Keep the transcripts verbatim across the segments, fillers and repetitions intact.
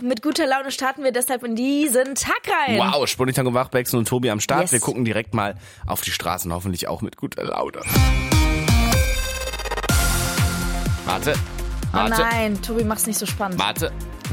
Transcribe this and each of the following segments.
mit guter Laune starten wir deshalb in diesen Tag rein. Wow, Sputnik und Wach, Bexen und Tobi am Start. Yes. Wir gucken direkt mal auf die Straßen, hoffentlich auch mit guter Laune. Warte, Oh warte, nein, Tobi, mach's nicht so spannend. warte.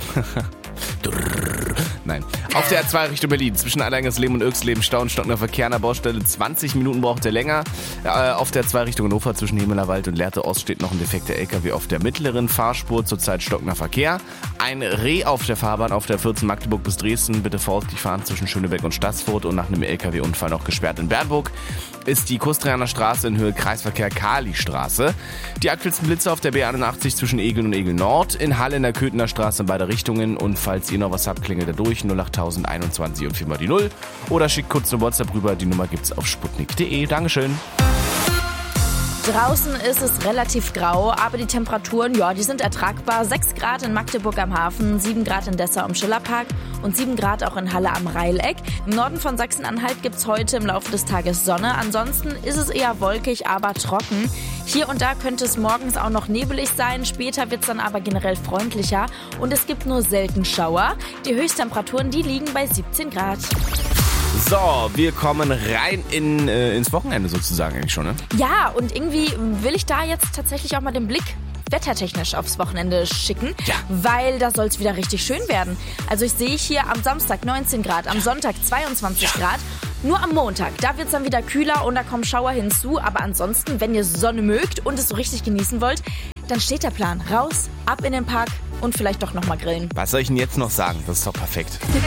Nein. Auf der A zwei Richtung Berlin, zwischen Alleingangsleben und Irksleben, Stau und stockender Verkehr an der Baustelle. zwanzig Minuten braucht der länger. Äh, auf der A zwei Richtung Hannover, zwischen Hemelerwald und Lehrte Ost steht noch ein defekter L K W auf der mittleren Fahrspur, zurzeit stockender Verkehr. Ein Reh auf der Fahrbahn auf der vierzehn Magdeburg bis Dresden. Bitte vorsichtig fahren zwischen Schönebeck und Stassfurt und nach einem L K W-Unfall noch gesperrt in Bernburg. Ist die Kustrianer Straße in Höhe Kreisverkehr Kali-Straße. Die aktuellsten Blitze auf der B einundachtzig zwischen Egeln und Egel Nord. In Halle in der Köthener Straße in beide Richtungen. Und falls ihr noch was habt, klingelt da durch null acht einundzwanzig und viermal die Null. Oder schickt kurz eine WhatsApp rüber. Die Nummer gibt's auf sputnik punkt de. Dankeschön. Draußen ist es relativ grau, aber die Temperaturen, ja, die sind ertragbar. sechs Grad in Magdeburg am Hafen, sieben Grad in Dessau am Schillerpark und sieben Grad auch in Halle am Reileck. Im Norden von Sachsen-Anhalt gibt's heute im Laufe des Tages Sonne. Ansonsten ist es eher wolkig, aber trocken. Hier und da könnte es morgens auch noch nebelig sein. Später wird's dann aber generell freundlicher und es gibt nur selten Schauer. Die Höchsttemperaturen, die liegen bei siebzehn Grad. So, wir kommen rein in, äh, ins Wochenende sozusagen eigentlich schon, ne? Ja, und irgendwie will ich da jetzt tatsächlich auch mal den Blick wettertechnisch aufs Wochenende schicken, Ja. weil da soll es wieder richtig schön werden. Also ich sehe hier am Samstag neunzehn Grad, am Sonntag zweiundzwanzig Grad. Nur am Montag, da wird es dann wieder kühler und da kommen Schauer hinzu. Aber ansonsten, wenn ihr Sonne mögt und es so richtig genießen wollt, dann steht der Plan. Raus, ab in den Park und vielleicht doch nochmal grillen. Was soll ich denn jetzt noch sagen? Das ist doch perfekt.